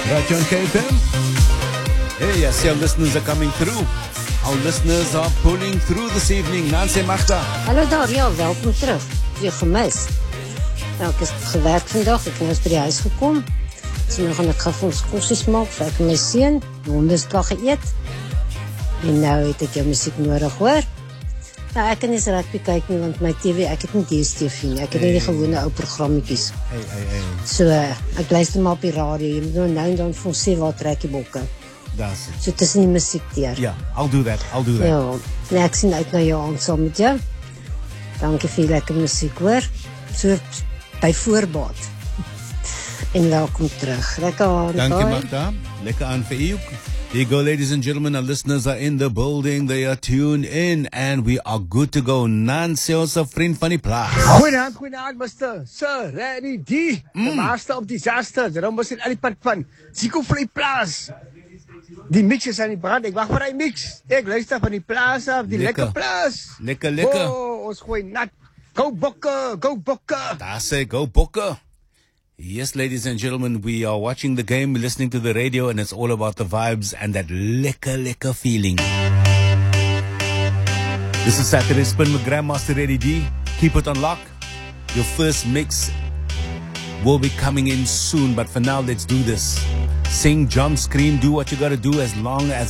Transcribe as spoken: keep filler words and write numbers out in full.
Right on K F M. Hey, I see our listeners are coming through. Our listeners are pulling through this evening. Nancy Magda. Hallo daar, ja, welkom terug. Je gemis. Nou, ek is gewerk vandag. Ek is by die huis gekom. So nou gaan ek gaan vir ons kosies maak, vir ek en my seun. Die honde is klaar geëet. En nou het ek jou musiek nodig, hoor. Nou, ek kan nie rugby kyk nie, want my T V, ek het nie D S T V nie. Ek het hey. nie die gewone ou programmetjies. Hey, hey, hey. So, ek luister maar op die radio. Jy moet nou nou en dan vir ons sê waar trek die bokke. That's it. So, tussen die musiek deur. Yeah, I'll do that. I'll do that. Ja, nee, ek sien uit na jou aand saam met jou. Dankie vir die lekker musiek, hoor. So, by voorbaat. En welkom terug. Lekker aan. Dankie, Magda. Lekker aan vir u. Here you go, ladies and gentlemen. Our listeners are in the building. They are tuned in, and we are good to go. Nancy, ons vriend van die plaas. Goeienaand, goeienaand, mister Sir Reddy D. Mm. The master of disaster. Daarom was in al die pad van Zeekoevlei plaas. Die mix is aan die brand. Ek wacht vir die mix. Ek luister van die plaas af, die lekker, lekker plaas. Lekker, lekker. Oh, ons gooi nat. Go bokke, go bokke. Daar sê, go bokke. Yes, ladies and gentlemen, we are watching the game, we're listening to the radio, and it's all about the vibes and that lekker, lekker feeling. This is Saturday Spin with Grandmaster Reddy D. Keep it on lock. Your first mix will be coming in soon, but for now, let's do this. Sing, jump, scream, do what you gotta do as long as